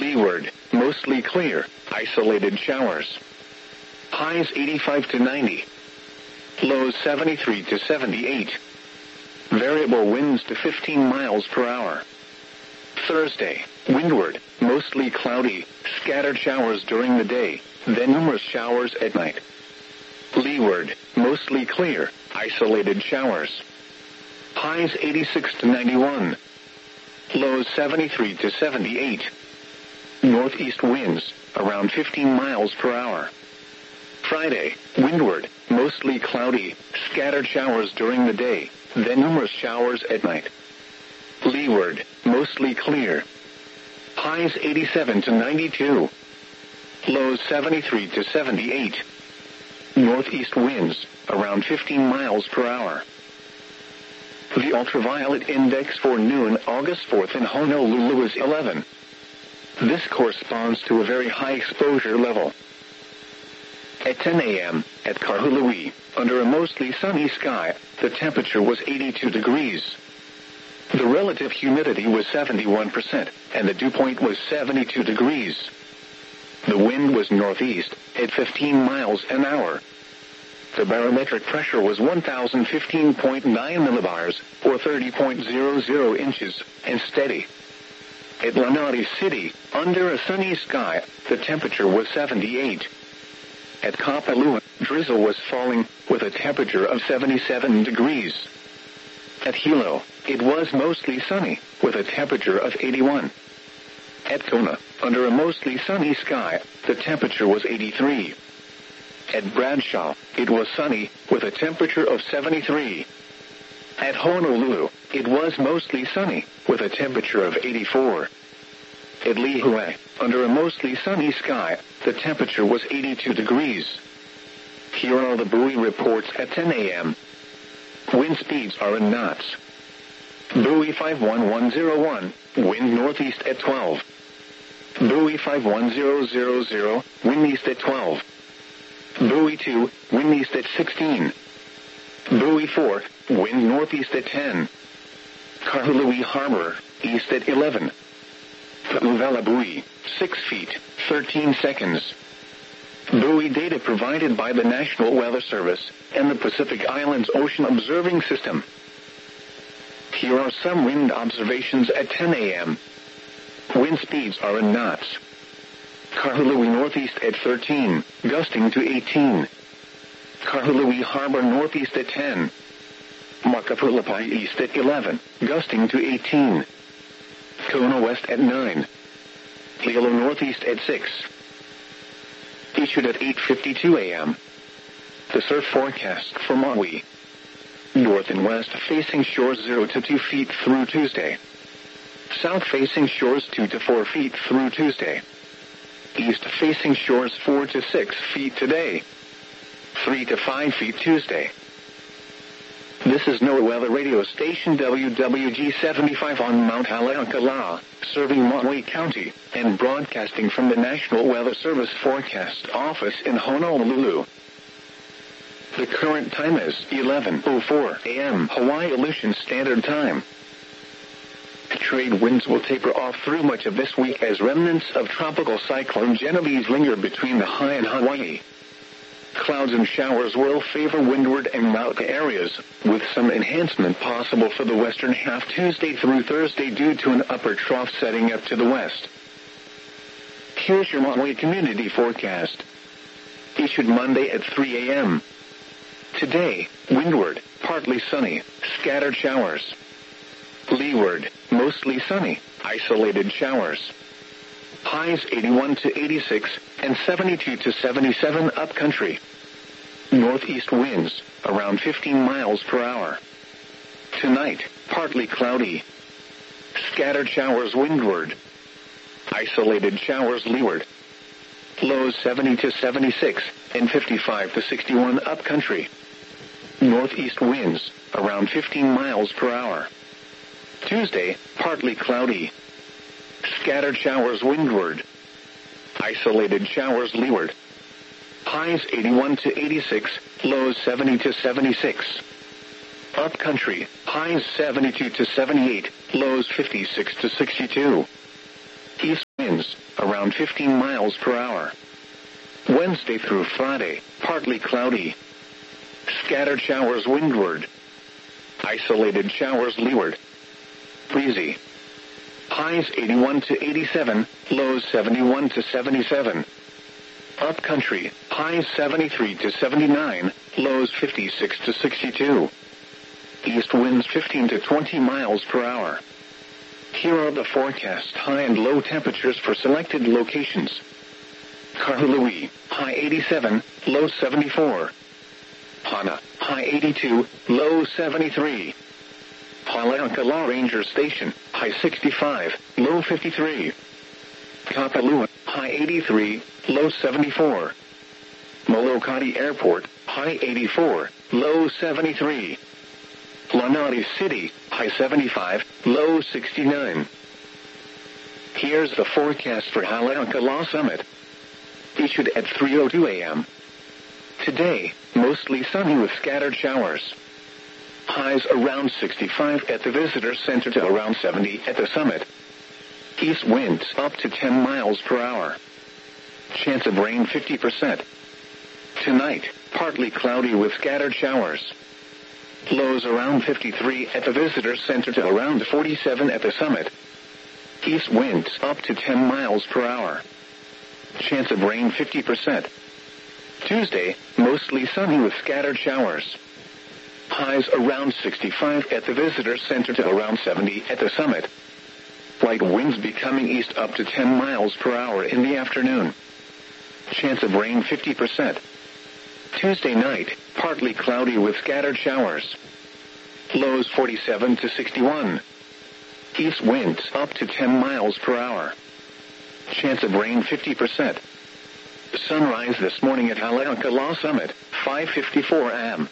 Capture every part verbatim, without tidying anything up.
Leeward, mostly clear, isolated showers. Highs eighty-five to ninety. Lows seventy-three to seventy-eight. Variable winds to fifteen miles per hour. Thursday, windward, mostly cloudy, scattered showers during the day, then numerous showers at night. Leeward, mostly clear, isolated showers. Highs eighty-six to ninety-one. Lows seventy-three to seventy-eight. Northeast winds, around fifteen miles per hour. Friday, windward, mostly cloudy, scattered showers during the day, then numerous showers at night. Leeward, mostly clear. Highs eighty-seven to ninety-two. Lows seventy-three to seventy-eight. Northeast winds, around fifteen miles per hour. The ultraviolet index for noon August fourth in Honolulu is eleven. This corresponds to a very high exposure level. At ten a.m., at Kahului, under a mostly sunny sky, the temperature was eighty-two degrees. The relative humidity was seventy-one percent, and the dew point was seventy-two degrees. The wind was northeast, at fifteen miles an hour. The barometric pressure was one thousand fifteen point nine millibars, or thirty point zero zero inches, and steady. At Lanai City, under a sunny sky, the temperature was seventy-eight. At Kapalua, drizzle was falling, with a temperature of seventy-seven degrees. At Hilo, it was mostly sunny, with a temperature of eighty-one. At Kona, under a mostly sunny sky, the temperature was eighty-three. At Bradshaw, it was sunny, with a temperature of seventy-three. At Honolulu, it was mostly sunny, with a temperature of eighty-four. At Lihue, under a mostly sunny sky, the temperature was eighty-two degrees. Here are the buoy reports at ten a.m. Wind speeds are in knots. Buoy five one one zero one, wind northeast at twelve. Buoy five one zero zero zero, wind east at twelve. Buoy two, wind east at sixteen. Buoy four, wind northeast at ten. Kahului Harbor, east at eleven. Pu'uvela buoy, six feet, thirteen seconds. Buoy data provided by the National Weather Service and the Pacific Islands Ocean Observing System. Here are some wind observations at ten a.m. Wind speeds are in knots. Kahului northeast at thirteen, gusting to eighteen. Kahului Harbor northeast at ten. Makapulapai east at eleven, gusting to eighteen. Kona west at nine. Hilo northeast at six. Issued at eight fifty-two a.m. The surf forecast for Maui. North and west facing shores zero to two feet through Tuesday. South facing shores two to four feet through Tuesday. East facing shores four to six feet today. three to five feet Tuesday. This is NOAA Weather Radio Station W W G seventy-five on Mount Haleakala, serving Maui County, and broadcasting from the National Weather Service Forecast Office in Honolulu. The current time is eleven oh four a.m. Hawaii Aleutian Standard Time. Trade winds will taper off through much of this week as remnants of Tropical Cyclone Genevieve linger between the high and Hawaii. Clouds and showers will favor windward and mountain areas, with some enhancement possible for the western half Tuesday through Thursday due to an upper trough setting up to the west. Here's your Maui community forecast. Issued Monday at three a.m. Today, windward, partly sunny, scattered showers. Leeward, mostly sunny, isolated showers. Highs eighty-one to eighty-six and seventy-two to seventy-seven upcountry. Northeast winds, around fifteen miles per hour. Tonight, partly cloudy. Scattered showers windward. Isolated showers leeward. Lows seventy to seventy-six and fifty-five to sixty-one upcountry. Northeast winds, around fifteen miles per hour. Tuesday, partly cloudy. Scattered showers windward. Isolated showers leeward. Highs eighty-one to eighty-six, lows seventy to seventy-six. Upcountry, highs seventy-two to seventy-eight, lows fifty-six to sixty-two. East winds, winds, around fifteen miles per hour. Wednesday through Friday, partly cloudy. Scattered showers windward. Isolated showers leeward. Breezy. Highs eighty-one to eighty-seven, lows seventy-one to seventy-seven. Upcountry, highs seventy-three to seventy-nine, lows fifty-six to sixty-two. East winds fifteen to twenty miles per hour. Here are the forecast high and low temperatures for selected locations. Kahului, high eighty-seven, low seventy-four. Hana, high eighty-two, low seventy-three. Haleakala Ranger Station, high sixty-five, low fifty-three. Kapalua, high eighty-three, low seventy-four. Molokati Airport, high eighty-four, low seventy-three. Lanai City, high seventy-five, low sixty-nine. Here's the forecast for Haleakala Summit. Issued at three oh two a.m. Today, mostly sunny with scattered showers. Highs around sixty-five at the visitor center to around seventy at the summit. East winds up to ten miles per hour. Chance of rain fifty percent. Tonight, partly cloudy with scattered showers. Lows around fifty-three at the visitor center to around forty-seven at the summit. East winds up to ten miles per hour. Chance of rain fifty percent. Tuesday, mostly sunny with scattered showers. Highs around sixty-five at the visitor center to around seventy at the summit. Light winds becoming east up to ten miles per hour in the afternoon. Chance of rain fifty percent. Tuesday night, partly cloudy with scattered showers. Lows forty-seven to sixty-one. East winds up to ten miles per hour. Chance of rain fifty percent. Sunrise this morning at Haleakala Summit, five fifty-four a.m.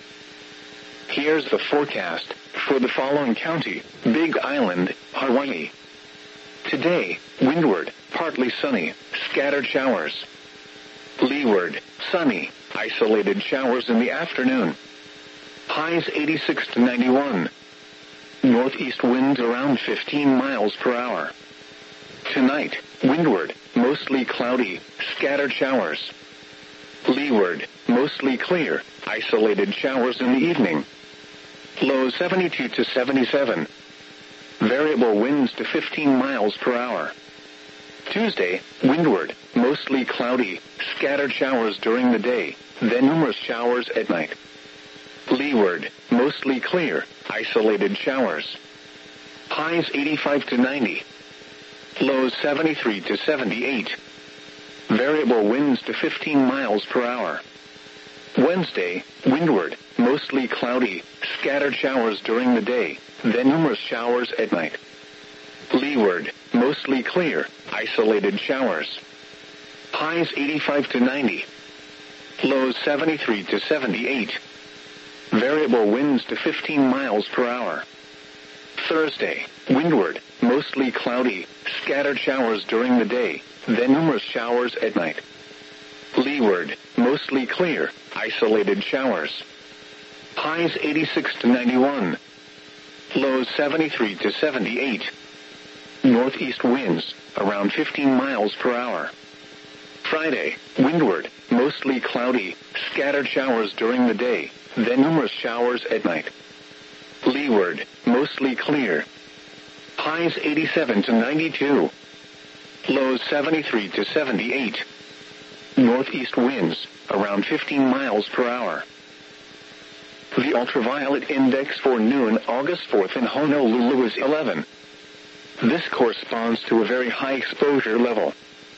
Here's the forecast for the following county: Big Island, Hawaii. Today, windward, partly sunny, scattered showers. Leeward, sunny, isolated showers in the afternoon. Highs eighty-six to ninety-one. Northeast winds around fifteen miles per hour. Tonight, windward, mostly cloudy, scattered showers. Leeward, mostly clear, isolated showers in the evening. Low seventy-two to seventy-seven. Variable winds to fifteen miles per hour. Tuesday, windward, mostly cloudy, scattered showers during the day, then numerous showers at night. Leeward, mostly clear, isolated showers. Highs eighty-five to ninety. Lows seventy-three to seventy-eight. Variable winds to fifteen miles per hour. Wednesday, windward, mostly cloudy, scattered showers during the day, then numerous showers at night. Leeward, mostly clear, isolated showers. Highs eighty-five to ninety. Lows seventy-three to seventy-eight. Variable winds to fifteen miles per hour. Thursday, windward, mostly cloudy, scattered showers during the day, then numerous showers at night. Leeward, mostly clear, isolated showers. Highs eighty-six to ninety-one. Lows seventy-three to seventy-eight. Northeast winds, around fifteen miles per hour. Friday, windward, mostly cloudy, scattered showers during the day, then numerous showers at night. Leeward, mostly clear. Highs eighty-seven to ninety-two. Lows seventy-three to seventy-eight. Northeast winds, around fifteen miles per hour. The ultraviolet index for noon August fourth in Honolulu is eleven. This corresponds to a very high exposure level.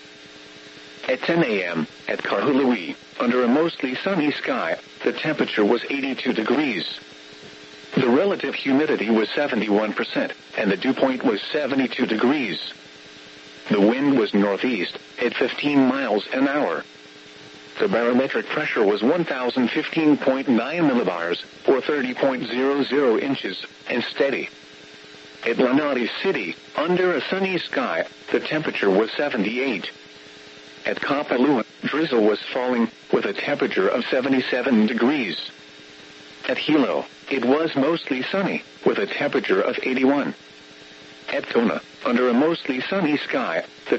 At ten a.m., at Kahului, under a mostly sunny sky, the temperature was eighty-two degrees. The relative humidity was seventy-one percent, and the dew point was seventy-two degrees. The wind was northeast, at fifteen miles an hour. The barometric pressure was one thousand fifteen point nine millibars, or thirty point zero zero inches, and steady. At Lanai City, under a sunny sky, the temperature was seventy-eight. At Kapalua, drizzle was falling, with a temperature of seventy-seven degrees. At Hilo, it was mostly sunny, with a temperature of eighty-one. At Kona, under a mostly sunny sky, the